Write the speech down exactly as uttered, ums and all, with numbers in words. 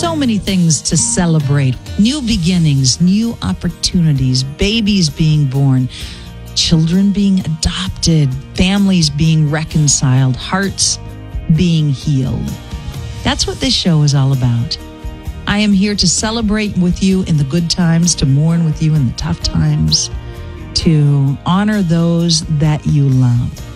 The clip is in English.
So many things to celebrate. New beginnings, new opportunities, babies being born, children being adopted, families being reconciled, hearts being healed. That's what this show is all about. I am here to celebrate with you in the good times, to mourn with you in the tough times, to honor those that you love.